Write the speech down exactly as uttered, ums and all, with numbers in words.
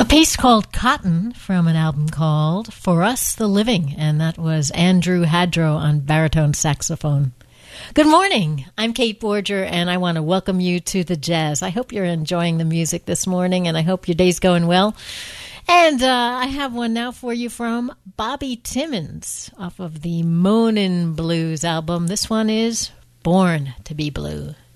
A piece called Cotton from an album called For Us the Living, and that was Andrew Hadrow on baritone saxophone. Good morning. I'm Kate Borger, and I want to welcome you to the jazz. I hope you're enjoying the music this morning, and I hope your day's going well. And uh, I have one now for you from Bobby Timmons off of the Moanin' Blues album. This one is Born to be Blue.